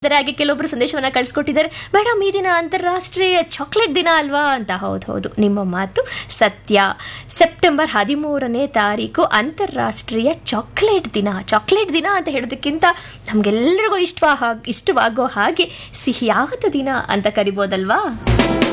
ಇದ್ದಾರೆ. ಹಾಗೆ ಕೆಲವೊಬ್ರು ಸಂದೇಶವನ್ನ ಕಳಿಸ್ಕೊಟ್ಟಿದ್ದಾರೆ, ಮೇಡಮ್ ಈ ದಿನ ಅಂತಾರಾಷ್ಟ್ರೀಯ ಚಾಕ್ಲೇಟ್ ದಿನ ಅಲ್ವಾ ಅಂತ. ಹೌದು, ನಿಮ್ಮ ಮಾತು ಸತ್ಯ. ಸೆಪ್ಟೆಂಬರ್ 13ನೇ ತಾರೀಕು ಅಂತಾರಾಷ್ಟ್ರೀಯ ಚಾಕ್ಲೇಟ್ ದಿನ ಅಂತ ಹೇಳೋದಕ್ಕಿಂತ ನಮಗೆಲ್ಲರಿಗೂ ಇಷ್ಟವಾಗೋ ಹಾಗೆ ಸಿಹಿಯಾದ ದಿನ ಅಂತ ಕರಿಬೋದಲ್ವಾ.